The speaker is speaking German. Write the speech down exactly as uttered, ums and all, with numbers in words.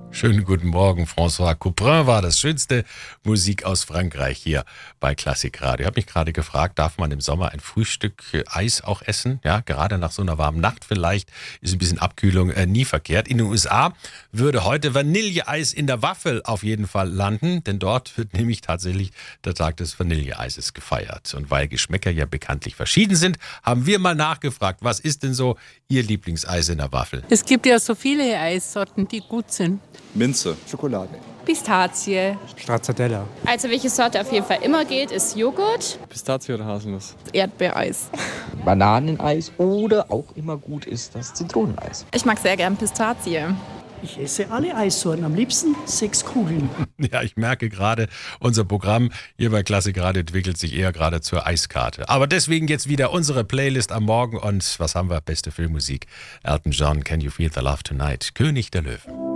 Schönen guten Morgen, François Couperin war das schönste Musik aus Frankreich hier bei Klassikradio. Ich habe mich gerade gefragt, darf man im Sommer ein Frühstück äh, Eis auch essen? Ja, gerade nach so einer warmen Nacht vielleicht ist ein bisschen Abkühlung äh, nie verkehrt. In den U S A würde heute Vanilleeis in der Waffel auf jeden Fall landen, denn dort wird nämlich tatsächlich der Tag des Vanilleeises gefeiert. Und weil Geschmäcker ja bekanntlich verschieden sind, haben wir mal nachgefragt, was ist denn so Ihr Lieblingseis in der Waffel? Es gibt ja so viele Eissorten, die gut sind. Minze. Schokolade. Pistazie. Stracciatella. Also welche Sorte auf jeden Fall immer geht, ist Joghurt. Pistazie oder Haselnuss? Erdbeereis. Bananeneis oder auch immer gut ist das Zitroneneis. Ich mag sehr gern Pistazie. Ich esse alle Eissorten, am liebsten sechs Kugeln. Ja, ich merke gerade, unser Programm hier bei Klassikradio entwickelt sich eher gerade zur Eiskarte. Aber deswegen jetzt wieder unsere Playlist am Morgen und was haben wir? Beste Filmmusik. Elton John, Can You Feel the Love Tonight? König der Löwen.